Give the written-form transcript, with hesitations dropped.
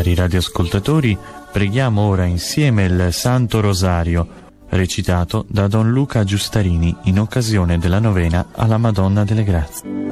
Cari radioascoltatori, preghiamo ora insieme il Santo Rosario, recitato da Don Luca Giustarini in occasione della novena alla Madonna delle Grazie.